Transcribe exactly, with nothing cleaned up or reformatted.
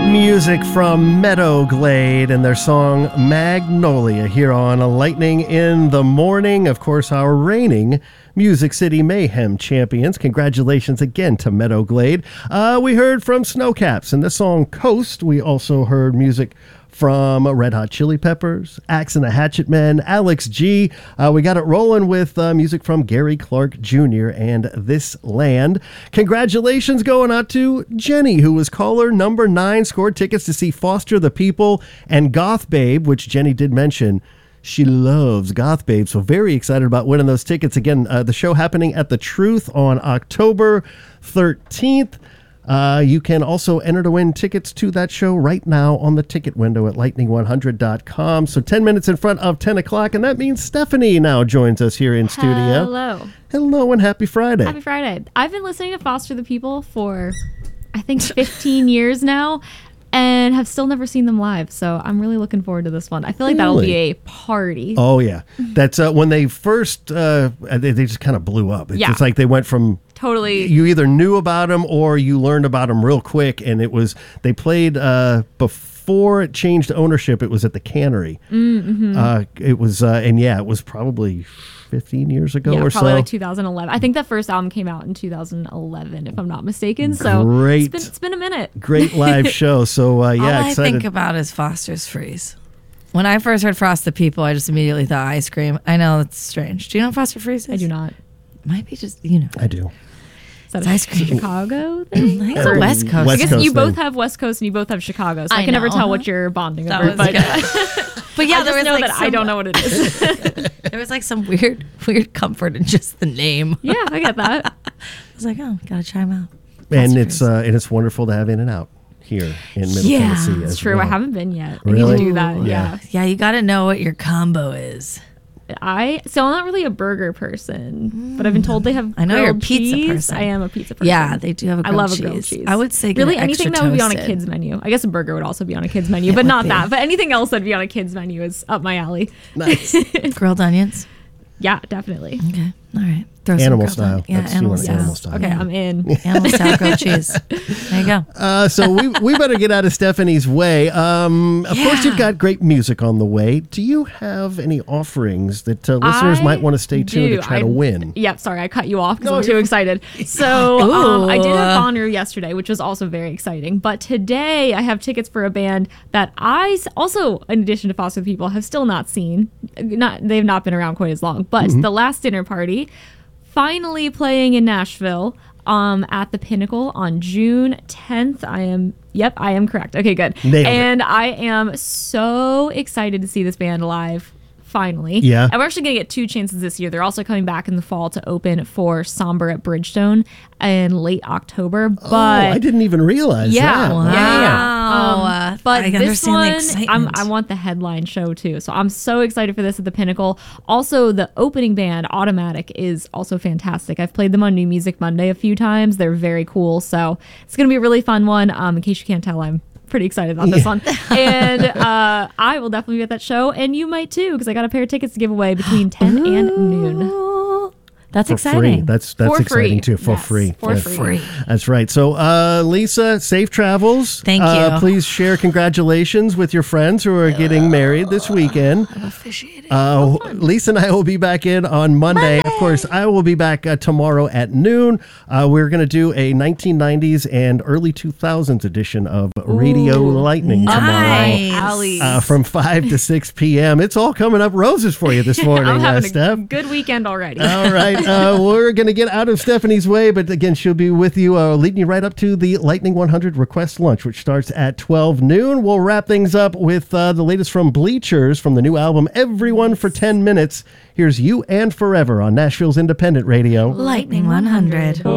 Music from Meadow Glade and their song Magnolia here on Lightning in the Morning. Of course, our reigning Music City Mayhem champions. Congratulations again to Meadow Glade. Uh, we heard from Snowcaps and the song Coast. We also heard music from Red Hot Chili Peppers, Axe and the Hatchet Men, Alex G. Uh, we got it rolling with uh, music from Gary Clark Junior and This Land. Congratulations going out to Jenny, who was caller number nine, scored tickets to see Foster the People and Goth Babe, which Jenny did mention. She loves Goth Babe, so very excited about winning those tickets. Again, uh, the show happening at The Truth on October thirteenth. Uh, you can also enter to win tickets to that show right now on the ticket window at lightning one hundred dot com. So ten minutes in front of ten o'clock, and that means Stephanie now joins us here in studio. Hello. Hello, and happy Friday. Happy Friday. I've been listening to Foster the People for, I think, fifteen years now, and have still never seen them live. So I'm really looking forward to this one. I feel like that'll Really? be a party. Oh, yeah. That's uh, when they first, uh, they, they just kind of blew up. It's Yeah. just like they went from... Totally. You either knew about them or you learned about them real quick, and it was they played uh, before it changed ownership. It was at the Cannery. Mm-hmm. Uh, it was, uh, and yeah, it was probably fifteen years ago yeah, or probably so. like two thousand eleven. I think that first album came out in two thousand eleven, if I'm not mistaken. So Great. it's been it's been a minute. Great live show. So uh, yeah, All I excited. think about is Foster's Freeze. When I first heard Frost the People, I just immediately thought ice cream. I know it's strange. Do you know what Foster Freeze is? I do not. Might be just you know. I do. Is that It's a ice cream. Chicago I thing? think it's Or a West Coast. West I guess Coast you both thing. have West Coast and you both have Chicago, so I, I can never know. tell what you're bonding That over. was But good. But yeah, I there just was know like that I some- don't know what it is. There was like some weird, weird comfort in just the name. Yeah, I get that. I was like, oh, gotta try them out. And Foster it's Freeze. uh, and it's wonderful to have In and Out here in Middle Yeah, Tennessee. It's as true. well. I haven't been yet. I Really? need to do that. Yeah. Yeah. yeah, you gotta know what your combo is. I so I'm not really a burger person, but I've been told they have. I know you're a grilled pizza cheese. person. I am a pizza person. Yeah, they do have a I grilled love cheese. a grilled cheese. I would say get really it anything extra that would be on a toasted. kid's menu. I guess a burger would also be on a kid's menu, It but would not be. that. But anything else that'd be on a kid's menu is up my alley. Nice. Grilled onions. Yeah, definitely. Okay, all right. Throw some Animal grilled style. onion- Yeah, That's- you animal want style. animal style. Okay, I'm in. Animal style grilled cheese. There you go. Uh, so we we better get out of Stephanie's way. Um, of course, Yeah. you've got great music on the way. Do you have any offerings that uh, listeners I might want to stay tuned do. to try I- to win? Yep, sorry, I cut you off because No, I'm too you're- excited. So um, I did have Ooh. Bonnaroo yesterday, which was also very exciting. But today I have tickets for a band that I s- also, in addition to Foster the People, have still not seen. Not they've not been around quite as long. But Mm-hmm. The Last Dinner Party, finally playing in Nashville. Um, at the Pinnacle on June tenth. I am, yep, I am correct. Okay, good. Nailed it. and I am so excited to see this band live. Finally. Yeah. And we're actually going to get two chances this year. They're also coming back in the fall to open for Somber at Bridgestone in late October. But oh, I didn't even realize yeah, that. yeah, yeah, yeah. Wow. Um, but I this understand the one, I'm, excitement. I want the headline show too. So I'm so excited for this at the Pinnacle. Also, the opening band, Automatic, is also fantastic. I've played them on New Music Monday a few times. They're very cool. So it's going to be a really fun one. Um, in case you can't tell, I'm pretty excited about this one. And uh, I will definitely be at that show. And you might too, because I got a pair of tickets to give away between ten and noon. Ooh, That's For exciting. free. That's that's For exciting free. too. For Yes, free. for Yeah. free. That's right. So, uh, Lisa, safe travels. Thank Uh, you. please share congratulations with your friends who are getting married this weekend. Officiated. Uh, Lisa and I will be back in on Monday. Of course, I will be back uh, tomorrow at noon. Uh, we're going to do a nineteen nineties and early two thousands edition of Radio Lightning tomorrow. Nice. Alley. Uh, from five to six p.m. It's all coming up roses for you this morning, I'm uh, having a Steph. good weekend already. All right. Uh, we're going to get out of Stephanie's way, but again, she'll be with you, uh, leading you right up to the Lightning one hundred request lunch, which starts at twelve noon. We'll wrap things up with uh, the latest from Bleachers from the new album, Everyone for ten minutes. Here's You and Forever on Nashville's Independent Radio. Lightning one hundred.